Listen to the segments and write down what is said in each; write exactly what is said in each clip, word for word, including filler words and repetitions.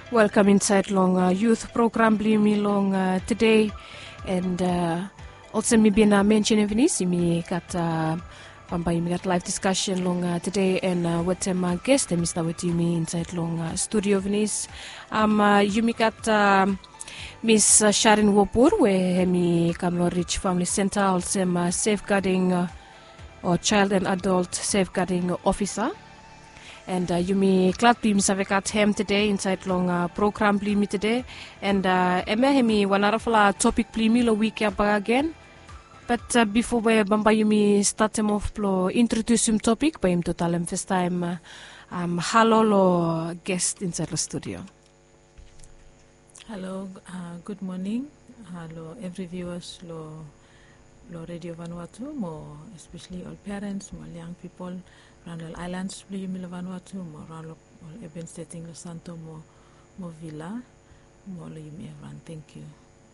Welcome inside long uh, youth program blimi long uh, today, and uh, also me been uh, mention evenis me got uh, Pampai me got live discussion long uh, today, and uh, with my guest Mister with me inside long uh, studio evenis. Um, uh, you me got um, Miss uh, Sharon Wopur where me Kamlo Rich Family Center, also uh, safeguarding uh, or child and adult safeguarding officer. And uh, you may glad be misavekat hem today inside long uh, program blimi today. And uh, eme hemi wanarafala topic blimi lo week yaba again. But uh, before we bamba you may start him off plo introduce him topic by him to tell him first time uh, um hello lo guest inside the studio. Hello, uh, good morning. Hello every viewers lo lo Radio Vanuatu, mo especially all parents, more young people. Around the islands, play you Vanuatu, more around the urban setting, the Santo, more, more villa, more you may run. Thank you.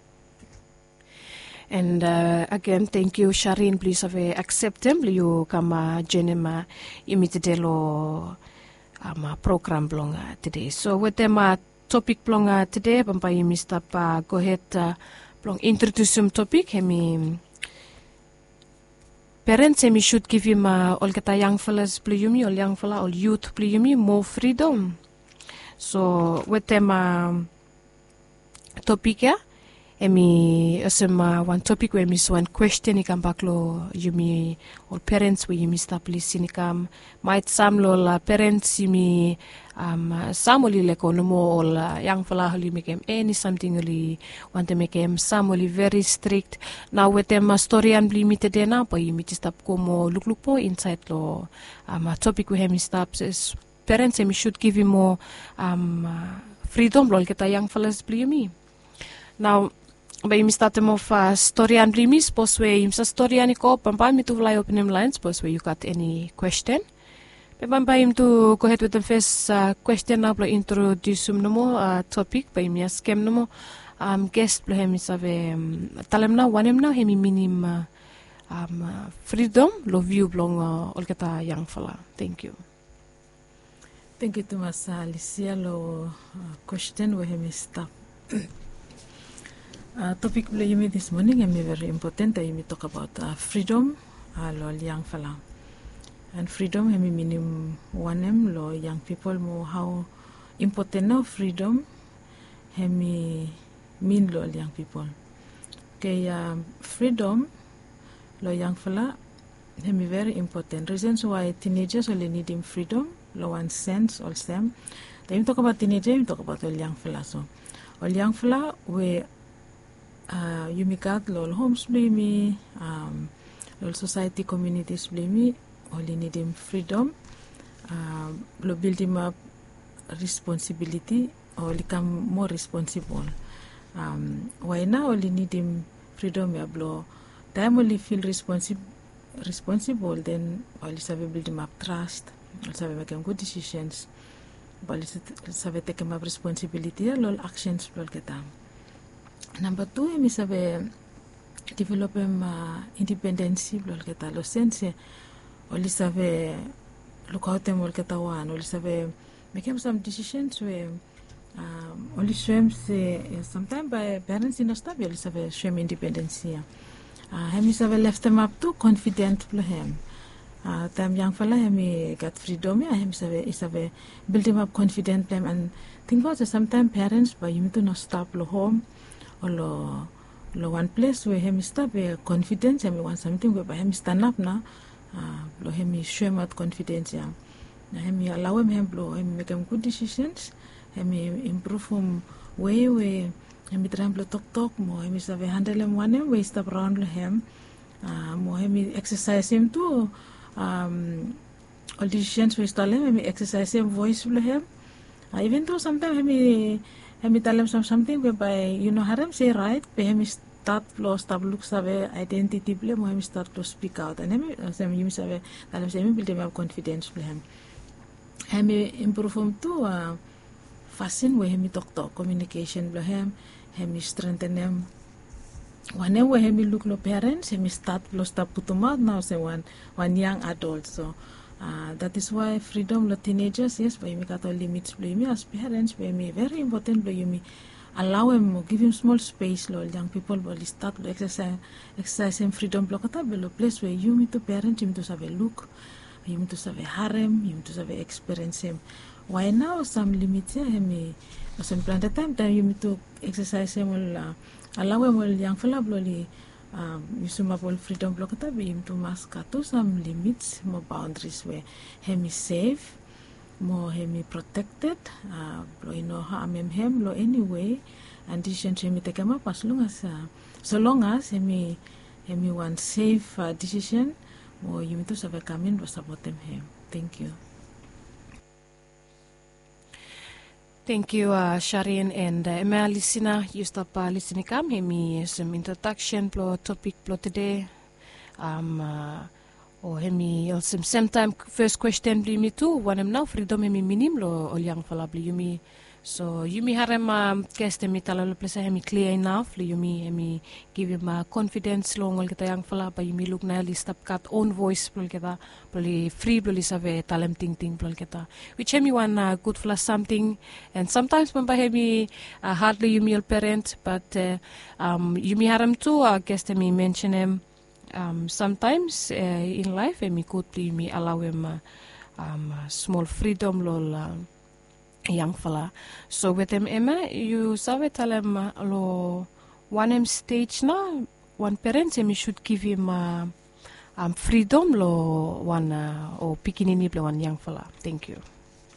And uh, again, thank you, Sharin. Please have accept him. You come jenema imitedelo um program blonga today. So with them uh, topic blonga today, bampa Mister Pa go ahead uh, blong introduce some topic. Hemi. Parents hemi should give him uh, all kata young fellas pliyumi, all young fella, all youth pliyumi more freedom. So with them uh, topic ya, hemi asema one topic where mis one question ikam baklo yumi all parents where yumi stop listening ikam might some lo la parents yumi um samoli leko no mo all uh, young fella holi make him any something holi want to make him samoli very strict. Now with them uh, story and blimi today na pa yumi stop como look look po inside lo um uh, topic where hemi stops is parents hemi should give him more um uh, freedom lo kita young fellas blimi. Now by mi start them off uh, story and blimi suppose we imsa story ani ko pampa mi to fly open him lines suppose we you got any question. Pampa him to go ahead with the first uh, question now blo introduce him no more uh, topic by mi ask him no more um guest blo him save um, talem na one him na him minim uh, um uh, freedom lo view blong uh, all kata young fella. Thank you. Thank you to Mas Alicia lo uh, question we him stop. Uh, topic you me this morning and very important. I talk about uh, freedom, uh, lo young fella, and freedom. I mean one lo young people mo how important now freedom. I mean lo young people. Okay, uh, freedom lo young fella. I mean very important. Reasons why teenagers only need him freedom. Lo one sense all same. Then talk about teenager. We talk about all young fella. So all young fella we. Uh, you make out lol homes blame um lol society communities blame only need him freedom uh, lo build him up responsibility or become more responsible um why now only need him freedom ya blow time only feel responsible responsible then only save build him up trust also make good decisions but save take him up responsibility lol actions lol kita. Number two, hemi sabe develop him uh, independence lol kita lo sense oli sabe look out him lol kita one oli sabe make him some decisions where um, oli swim se sometimes by parents in a stable oli sabe swim independence ya uh, hemi sabe left them up to confident lo him uh, time young fella hemi got freedom ya hemi sabe sabe build him up confident them and think about it, sometimes parents by you to not stop lo home lo lo one place where him stop uh, confidence him want something where by him stand up na uh, lo him show him out confidence ya na him allow him him lo him make him good decisions him improve him way way him try to talk talk mo him is handle him one way stop around lo him uh, mo him exercise him too um all decisions we start him exercise him voice lo him uh, even though sometimes him Hemi tell him some something whereby you know haram say right, but hemi start to start look save identity play, mo hemi start to speak out, and hemi hemi hemi save tell him say hemi build him up confidence play him. Hemi improve him too. Uh, fasten where hemi talk talk communication play him, hemi strengthen him. Whenever hemi look no parents, hemi start to start put him out now say one one young adult. So Uh, that is why freedom lo teenagers, yes, but yumi kato limits lo yumi as parents, but yumi very important lo yumi allow him or give him small space lo young people will start lo exercise exercise him freedom lo kata belo place where yumi to parent yumi to save look, yumi to save harem, yumi to save experience him. Why now some limits here hemi some plan the time time yumi to exercise him will uh, allow him will young fella lo Um, usumable freedom block kata bim to mask to some limits, more boundaries where hemi safe, more hemi protected, uh, you know harm him him lo anyway, and decision hemi take him up as long as uh, so long as hemi hemi one safe uh, decision, or you to save come in was support him him. Thank you. Thank you, uh, Sharin, and uh, my listener, you stop uh, listening. Come, hear me some introduction plo topic plo today. Um, uh, or hear me some same time first question bli me too. One am now freedom hear me minim lo ol yang fala bli yumi. So yumi harem um, guest hear me talalo place hear me clear enough. Li yumi hear me give him uh, confidence lo ngol kita yang fala pa yumi look na li stop cut own voice plo kita plo free plo li save talem ting ting plo kita. Which hear me one uh, good fla something, and sometimes pampa hear me uh, hardly yumi ol parent, but uh, um, yumi harem too. Uh, guest hear me mention him. Um, sometimes uh, in life hear me could be me allow him uh, um, small freedom lo. Uh, young fella. So with him Emma, you saw tell him uh, lo one him stage na one parents him should give him uh, um, freedom lo one uh, or pikinini lo one young fella. Thank you.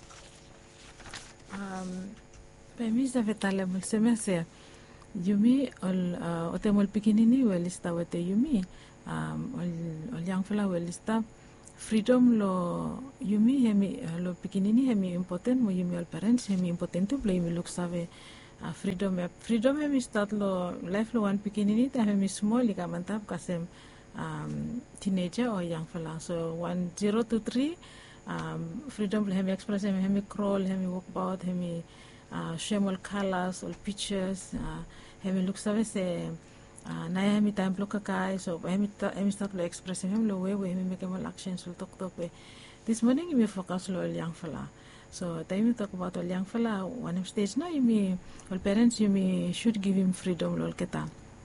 Um, Pemi saw tell him seme se yumi ol otemol pikinini well ista wete yumi um ol ol young fella well ista freedom lo yumi hemi uh, lo pikinini hemi important mo yumi al parents hemi important to play mi look save uh, freedom ya freedom hemi start lo life lo one pikinini ta hemi small lika mantap kasem um, teenager or young fella. So one zero to three um, freedom lo hemi express hemi hemi crawl hemi walk about hemi uh, share all colors all pictures uh, hemi look save se Uh, na hemi time block kai so hemi hemi start lo express hemi lo way we hemi make more actions lo talk talk we this morning we focus lo young fella. So time we talk about young fella one stage na yumi all parents yumi should give him freedom lo kita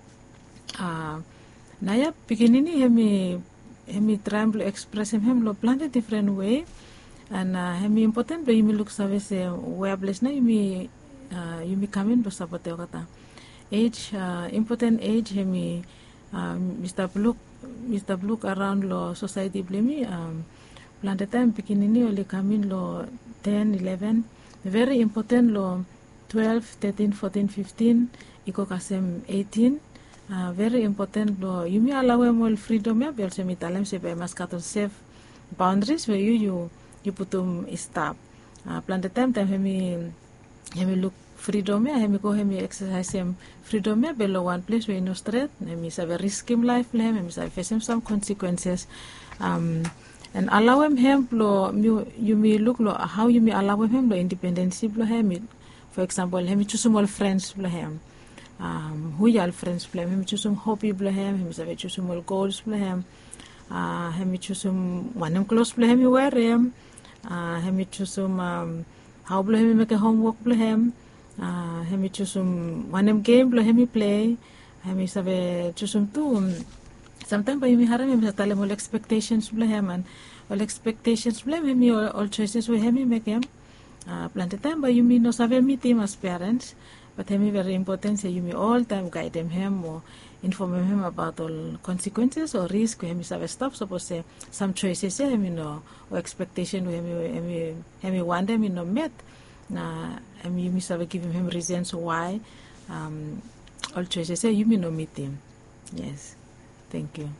uh, na ya pikinini hemi hemi try to express him him lo plan a different way, and uh, hemi important lo yumi look service where bless na yumi uh, yumi come in basta pote kata age uh, important age hemi um, Mister Look Mister Look around lo society blemi um, plan the time pikinini oli kamin lo ten eleven very important lo twelve thirteen fourteen fifteen iko kasem eighteen uh, very important lo yumi allow mol freedom ya bel semi talem se be mas katon safe boundaries where you you you putum stop uh, plan the time time hemi hemi look freedom ya hemi ko hemi exercise him freedom ya below one place where no straight hemi save risk him life le hemi save face him some consequences um and allow him him lo you may look lo how you may allow him lo independence lo hemi for example hemi choose small friends lo hem um who yal friends lo hemi choose some hobby lo hem hemi save choose small goals lo hem uh hemi choose some one close lo hemi wear him uh hemi choose some um, how lo hemi make a homework lo hem uh hemi chusum one game lo hemi play hemi sabe chusum tu um, sometimes by hemi haram hemi tale mol expectations lo heman all expectations lo hemi all, all choices we hemi make him uh, plan the time by you no sabe me team as parents, but hemi very important say you all time guide them him or inform him about all consequences or risk hemi sabe stop suppose say some choices hemi no or expectation we hemi hemi hemi want them no met na um, you miss have given him reasons why um all choices say you may not meet him. Yes, thank you.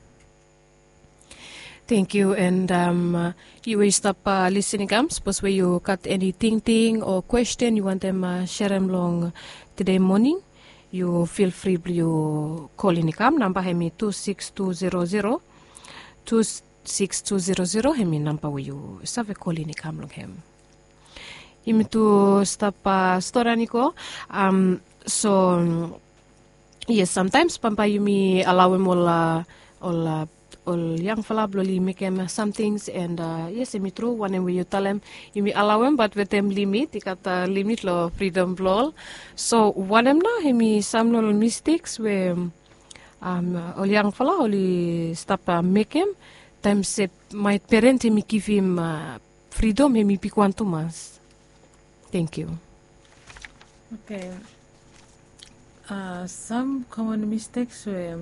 Thank you, and um, uh, you will stop uh, listening. Um, suppose where you got any thinking or question you want them uh, share them long today morning, you feel free to call in. Come number hemi two six two zero zero two six two zero zero hemi number where you save call in. Come long him. Imi tu stop uh, story niko. Um, so yes, sometimes pampa yumi allow him all uh, all uh, all young fella bloli make them some things and uh, yes emi true one and you tell them you may allow them but with them limit ikat uh, limit lo freedom blol so one them na emi some little mistakes where um all young fella only stop uh, make him time se my parent emi give him uh, freedom emi pikuan tumas. Thank you. Okay. Uh, some common mistakes were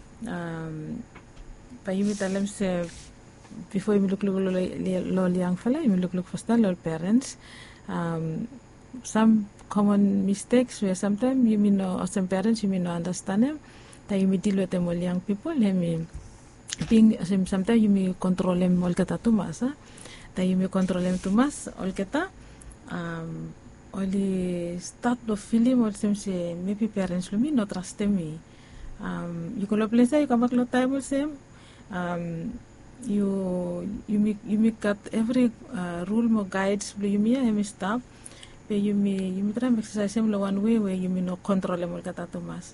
um pa yumi talam se before you look look lo young fella you look look for style parents um some common mistakes where sometimes you may know or some parents you may not understand them that you may deal with them all young people let me being sometimes you may control them all kata tu masa that you may control them tu mas all kata um only start the feeling or some say maybe parents lo me not trust me um you can place you come back lo time same um you you make you make cut every uh, rule mo guides you may have stop but you may you may try exercise him lo one way where you may no control mo kata to mas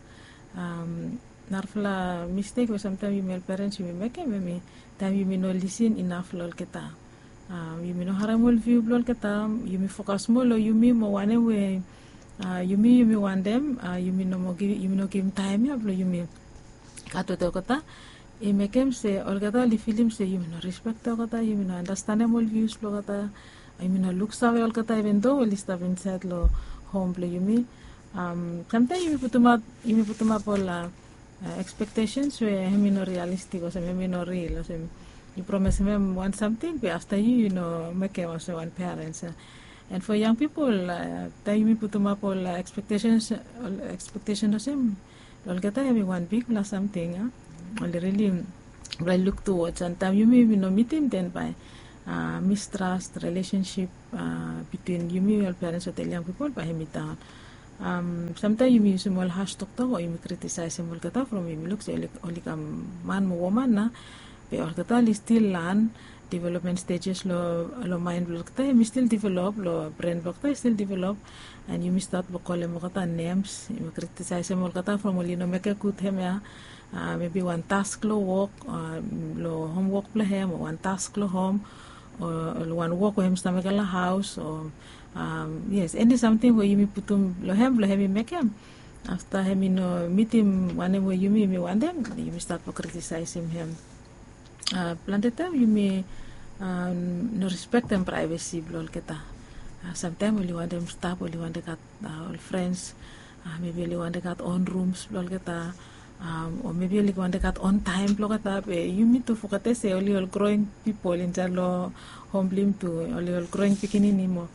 um narfla mistake or sometimes you may parents you may make maybe time you may no listen enough lo kata um you may no haramol view lo kata you may focus mo lo you may mo one way uh you may you may want them uh, you may no mo give you may no give time ya lo you may kato to kata e mekem se olgata li film se you no respect kata you no understand all views lo kata I mean look sabe olgata even though li stop inside lo home lo you me um sometimes you put up you put up all uh, expectations we hemi no realistic o se hemi no real o se you promise them want something but after you you know make also one parents uh, and for young people uh, you put up all uh, expectations all expectations o se olgata hemi one big plus something uh, only really I look towards and time you may you know meet him then by uh, mistrust relationship uh, between you me your parents or the young people by him down um sometimes you may small hash talk to or you may criticize him kata from him looks only come man mo woman na pe or kata still learn development stages lo lo mind block ta you still develop lo brain block ta still develop and you may start to call him kata names you may criticize him kata from only no make a good him ya Uh, maybe one task lo work uh, lo homework lo hem or one task lo home or one work lo hem sta make la house or um, yes any something where you me put um lo hem lo hem make him after him you know meet him one where you me me want them you me start to criticize him him uh, planted time you me uh, no respect and privacy lo keta uh, sometimes you want them stop or you want to got uh, all friends uh, maybe you want to got own rooms lo keta um, or maybe you want to cut on time block up you need to focus say only all growing people in jalo home blim to only all growing pikinini mo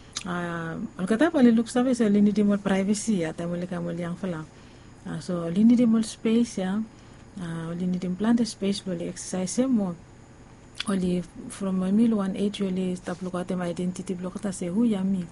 uh all kata pali look sabe so need more privacy ya tamole kamol yang fala uh, so you need more space ya uh, you need plant a space for exercise mo only from my meal one age really stop look at my identity block ta say who yami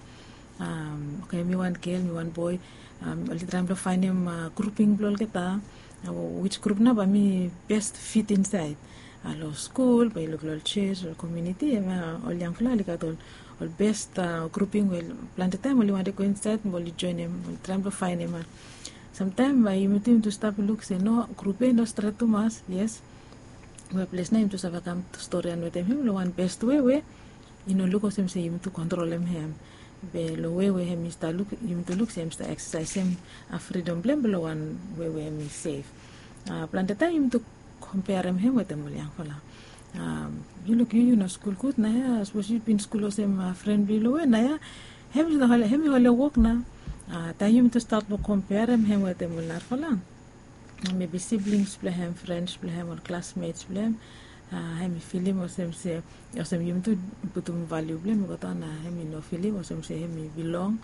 um okay me one girl me one boy um only trying to find him uh, grouping block kita uh, which group na ba me best fit inside alo school by local church or community ma all young fla likat all all best uh, grouping will plant time only want to go inside will join him will try to find him uh, sometimes by you need to stop look say no group no straight to mass yes we place name to save come to story and with him lo one best way way you know look him say you to control him him be lo way we him Mister look you to look him to exercise him a freedom blame below one way we him safe uh, plant time you to compare him with them yang fala um you look you know school good na ya suppose you been school or some uh, friend below na ya him the hole him hole work na uh, time to start to compare him with them na fala maybe siblings play him friends play him or classmates play him uh, him feeling or some say or some you to put him value blame got on him no feeling or some say him belong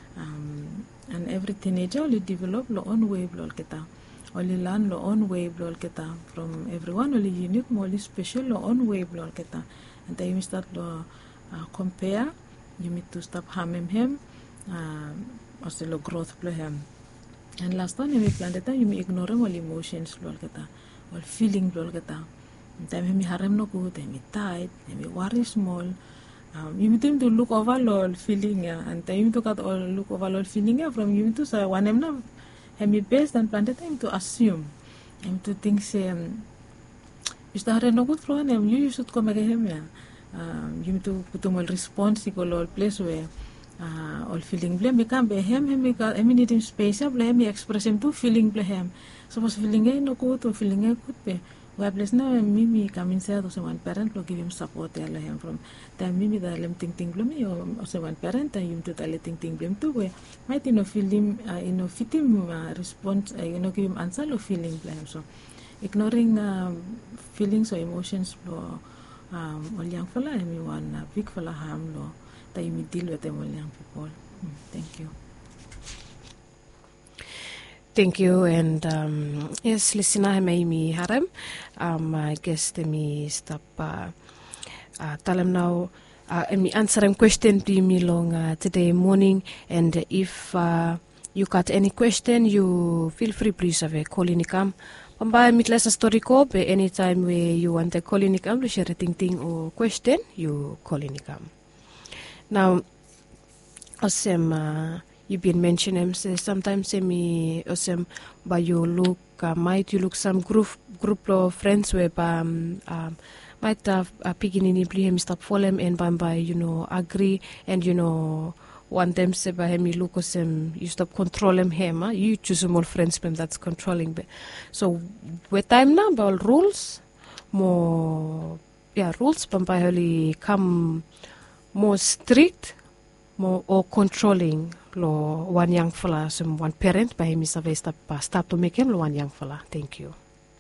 um and every teenager only develop lo own way blol kita only learn lo own way blol kita from everyone only unique only special lo own way blol kita and then you start to uh, compare you need to stop harming him uh, also lo growth play him and last time you plan that you may ignore all emotions blol kita all feeling blol kita time him harem no good him tight him worry small um, you need to look over all feeling yeah, and time to got all look over all feeling yeah, from you to say one him now him best and plan that time to assume him to think say um, Pistahare no good flow nem you should come again ya. Um, you to put them all response ko all place where uh, all feeling blame become be hem hem ka emi need him space ya blame express him to feeling blame. Suppose feeling eh no good or feeling eh good be. Where place na mimi come inside or one parent will give him support ya him from time mimi da lem ting ting blame or so one parent and you to tell ting ting blame too where might you know feel him uh, you know fit him uh, response uh, you know give him answer or feeling blame so ignoring um, feelings or emotions lo um all young fella I mean one uh, big fella harm lo that you deal with them all young people. Mm, thank you. Thank you, and um, yes, listener, may me harem. Um, I guess let me stop. Uh, uh, tell them now. Uh, let me answer them question to me long uh, today morning, and if uh, you got any question, you feel free please have a call in come. Pamba mitlas a story ko be anytime where you want a call in come to share a thing thing or question, you call in come. Now, awesome. Uh, You've been mentioning say sometimes say me awesome, but you look uh, might you look some group group of friends where um, um might have a beginning in him stop for them and by by you know agree and you know want them say by him you look awesome you stop controlling him huh? You choose more friends but that's controlling but so with time now about rules more yeah rules but by only come more strict more or controlling lo one young fella some one parent by him is a start start to make him lo one young fella. Thank you.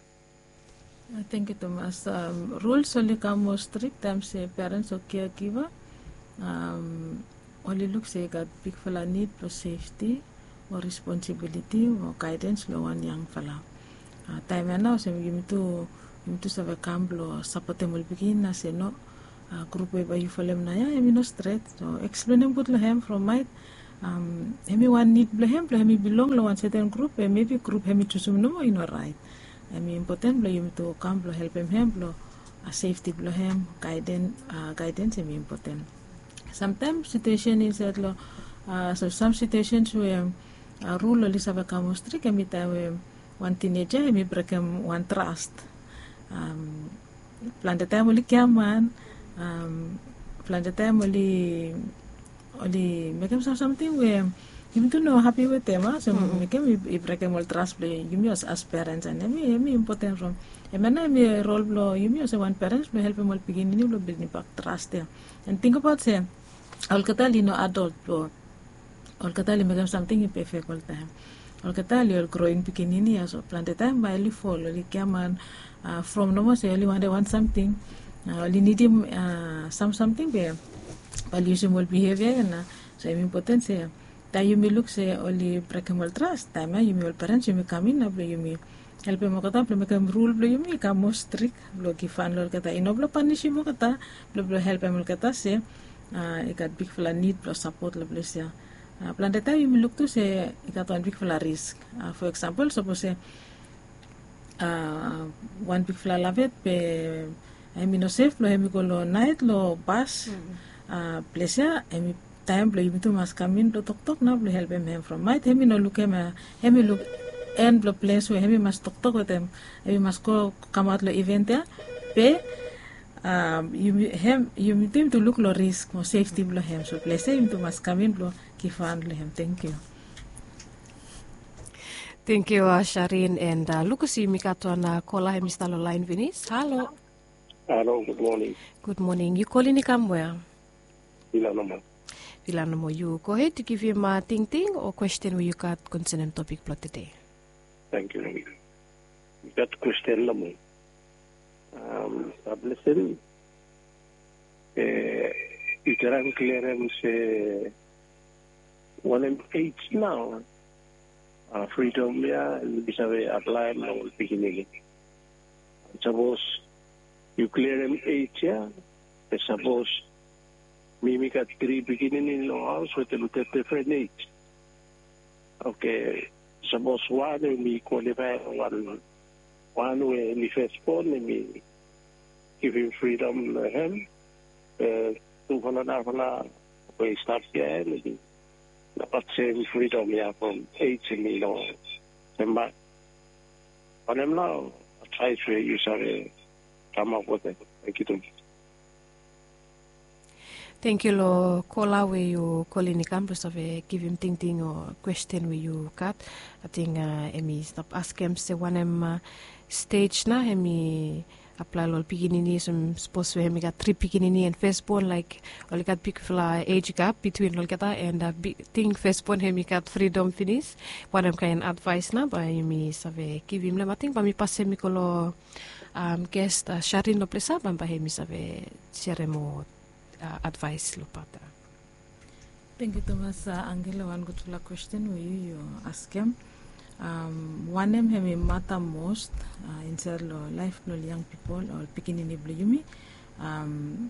I think it was um, rules only come more strict times say parents or caregiver um, only look say got big fella need for safety or responsibility or guidance lo one young fella. Uh, time now so you need to you need to have a camp lo support them will begin na say no uh, group where you follow them na ya I mean no straight so explain them good lo him from my um hemi one need blo hem blo hemi belong lo one certain group and maybe group hemi chusum no you know right I mean important blo you to come blo help him hem blo a safety blo hem guidance uh, guidance hemi important sometimes situation is that lo uh, so some situations where uh, rule lo lisa become strict hemi time one teenager hemi break him one trust um plan the time only kiaman um plan the time only only make him something where you don't know happy with them huh? So mm-hmm. make him he break him all trust play you me as, as parents and me me important from and when me role blow you me as one parents will help him all begin you will build back trust there and think about say all katali no adult blow all katali make him something he perfect all time all katali all growing beginning so plan the time by only fall only come on uh, from no more say only one they want something uh, only need him uh, some something there valuable behavior na so important say that you may look say only breakable trust time you may parents you may come in you may help mo kata make them rule you may come more strict lo gifan lo kata inoblo punish mo kata lo help mo kata say uh, ikat big fella need plus support lo bless ya uh, plan that you may look to say ikat one big fella risk uh, for example suppose say uh, one big fella love it pe I mean no safe lo hemi ko lo night lo bus mm-hmm. Uh, place ya emi time blo you must come in blo tok tok na blo help him from might hemi no look him hemi look end blo place where hemi must tok tok with him hemi must go come out lo event ya pe um you him you need to look lo risk mo safety blo him so place him to must come in blo kifan lo him. Thank you. Thank you uh, Sharin and uh, look si mikato na kola hemi stalo line Venice. Hello. Hello, good morning. Good morning. You calling me come where? Villanoma. Villanoma, you go ahead to give him a ting ting or question where you got concerning topic plot today. Thank you. You got question lamo. Um, listen. Eh, you can clear him say one M H now. Uh, freedom yeah, bisa apply now beginning. Suppose you clear him H yeah. Suppose Mimi got three beginning in the house with a look at different age. Okay, suppose one me qualify one one way me first born me give him freedom to him. Uh, two hundred dollars we start here me dapat same freedom yeah from age me no. But on him now I try to use a come up with it. Thank you, thank you. Thank you lo kola where you call in the campus of a give him ting ting or question where you cut. I think uh, emi stop ask him se one em uh, stage na emi apply lol pikinini some suppose we hemi got three pikinini and firstborn like only got big fla age gap between lol kata and uh, big thing firstborn hemi got freedom finish. One em kind advice na ba emi save give him le mating ba mi pass hemi kolo um guest uh, Sharin lo plesa ba ba hemi save share mo Uh, advice lupata. Thank you, Thomas. Uh, Angela, one good la question we you, you ask him. Um, one name him matter most uh, inside lo life lo young people or picking in the yumi. Um,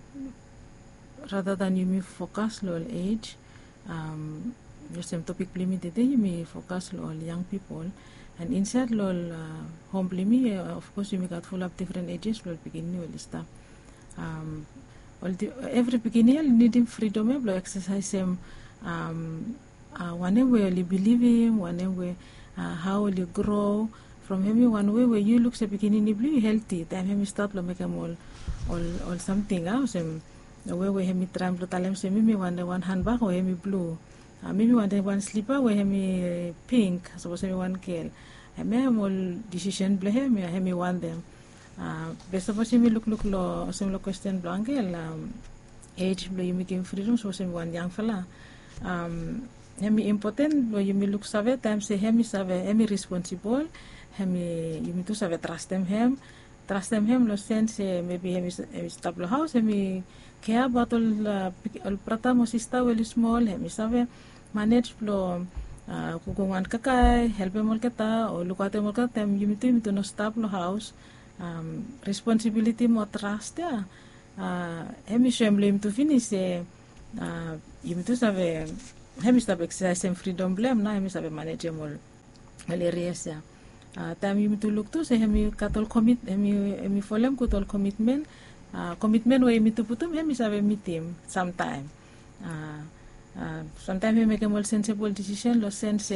rather than you may focus lo age, um, the same topic limited you may focus lo young people. And inside lo uh, home limi, uh, of course you may got full of different ages lo beginning will start. Um, All the, every beginner needing freedom of exercise him um uh, one way you believe him, one way uh, how you grow from him one way where you look sa beginning blue healthy time him start lo make him all all all something else him the way where him try to tell him say maybe one one handbag or him blue uh, maybe one day one slipper where him uh, pink suppose him one girl him all decision blue him him one them. Uh, best of all, we look look lo some lo question blankel um, age lo you make freedom so some one young fella um hemi important lo you me look save time say hemi save hemi responsible hemi you me to save trust them him trust them him lo sense maybe hemi stable house hemi care about all uh, all prata mo sista well small hemi save manage lo uh, kukungan kakay help mo kita o lukate mo kita time you me to you me to no stable house. Um, responsibility mo trust ya uh, hemi shemblem to finish eh uh, yumi to save hemi stab exercise and freedom blame na hemi save manage mo areas ya uh, time yumi to look to say hemi katol commit hemi hemi folem kutol commitment uh, commitment way yumi to putum hemi save meeting sometime uh, uh, sometimes hemi make a more sensible decision lo sense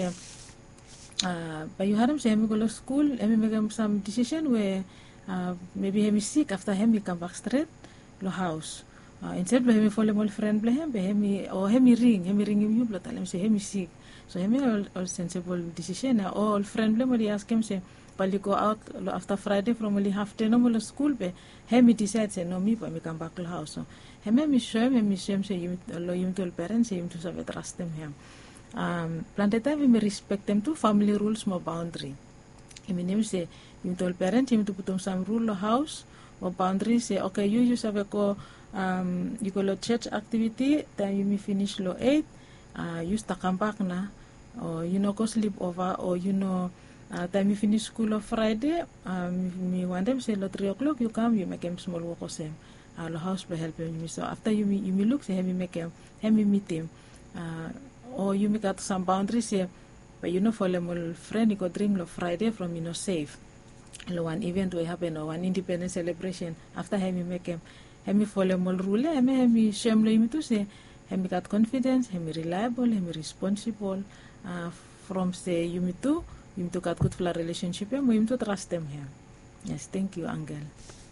uh, but you haram say hemi go to school hemi make some decision where Uh, maybe hemi sick after hemi come back straight lo house uh, instead lo hemi follow mo friend ble hemi hemi or hemi ring hemi ring you lo talem say hemi sick so hemi all, all sensible decision uh, all friend ble mo di ask him say pali go out lo after Friday from only half day no mo lo school be hemi decide say no me pa me come back lo house so hemi mi show hemi shame say you lo you to parents say you to save trust them him um planted time we respect them to family rules mo boundary hemi name say you told parents you to put on some rule of house or boundaries say okay you use have a go um you go to church activity then you may finish lo eight uh you start come back na or you know go sleep over or you know uh, time you finish school on Friday um me one them say lo three o'clock you come you make them small work or same uh lo house will help you so after you you me look say have me make him have me meet him uh or you make out some boundaries say but you know for them friend you go drink lo Friday from you know safe lo one event will happen or one independence celebration after hemi make him hemi follow mol rule hemi hemi shame lo himi to say hemi got confidence hemi reliable hemi responsible uh, from say you me to you me to got good for relationship hemi you to trust them here. Yes, thank you Angel.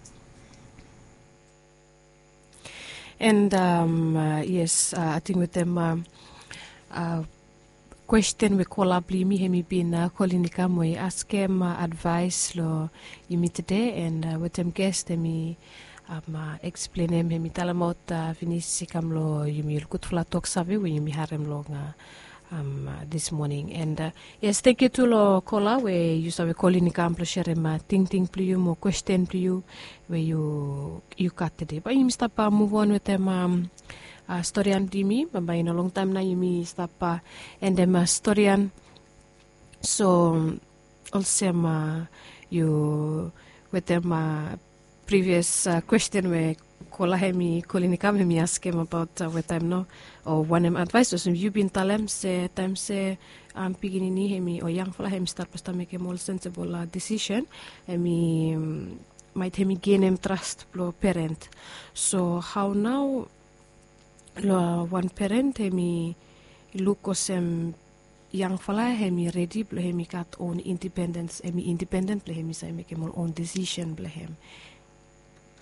And um, uh, yes uh, I think with them uh, uh, question we call up limi hemi bin uh, kolinika mo ask him uh, advice lo yumi today and uh, with them guest hemi um, uh, explain him hemi talamot uh, finisi kam lo yumi good fla talk save we yumi harem lo nga um, uh, this morning and uh, yes thank you to lo kola we you sabe kolinika am lo share ma ting ting plu you mo question plu you we you you cut today but yumi stop uh, move on with them um, Uh, storian dimi babay no long time na yumi stop uh, and then uh, storian so also uh, you with them uh, previous uh, question we kola hemi kolinikam hemi ask him about uh, with them no or one him advice so you been talem se time se um piginini hemi or young fella hemi start pasta make a more sensible uh, decision hemi um, might hemi gain him trust pro parent so how now lo one parent hemi look osem young fella hemi ready ble hemi got own independence hemi independent ble hemi say make him own decision ble him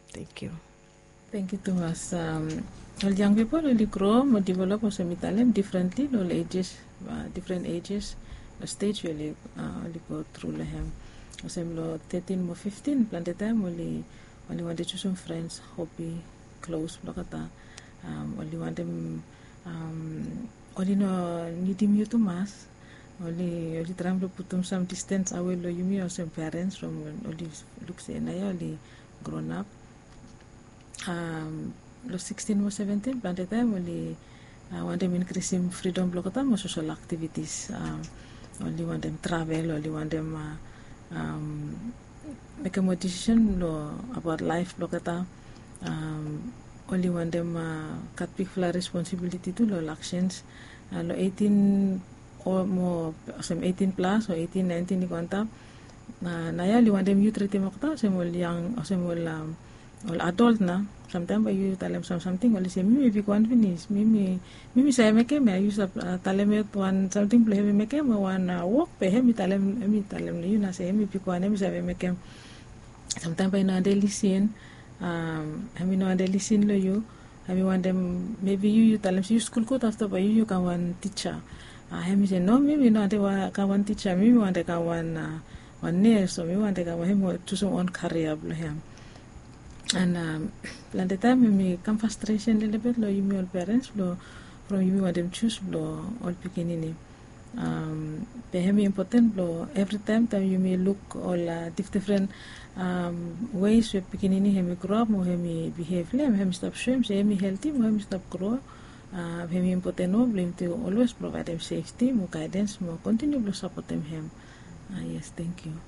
Thank you. Thank you to us. Um, all young people only grow, more develop, also meet talent differently, all ages, uh, different ages, the stage really uh, only go through them. Also, lo thirteen or fifteen, plenty time only only want to choose some friends, hobby, close, blokata. Um, only want them, um, only no need him you to mass. Only only trying to put them some distance away. Lo you me or some parents from only look say na only grown up. Um, los sixteen or seventeen, plenty time only uh, want them increasing freedom blokata, more social activities. Um, only want them travel, only want them uh, um, make a more decision lo, about life blokata. Um, only want them uh, cut big full responsibility to lo actions. Uh, lo eighteen or more, some eighteen plus or eighteen, nineteen, ni kwanta. Na na ya li want them youth treat them okta, some all young, or some all um, all adult na. Sometimes I you tell them some something, only say me if you can't finish, me me me say make me I use a uh, tell them one something play me make me one uh, walk pe me tell them me tell them you na say me if you can't me say make them. Sometimes I know they listen, um, I mean know they listen to you. I mean want them maybe you you tell them you school go after but you you can one teacher. Uh, I say no maybe no they can one teacher, maybe want they can one uh, one nurse, or maybe want they can one to some own career him. And um, plenty time me come frustration a little bit lo you me all parents lo from you want them choose lo all beginning. Um, be important lo every time time you may look all uh, different um, ways we beginning hemi grow up mo hemi behave le hemi stop shame say hemi healthy mo hemi stop grow. Uh, hemi important no blame to always provide them safety mo guidance mo continue to support them him. Uh, yes, thank you.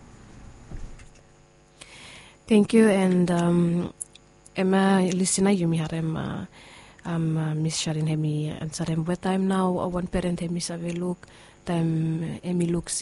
Thank you, and um, Emma, listener, you may have um, um, Miss Sharon hemi answer him. What time now? One parent hemi save look, time hemi looks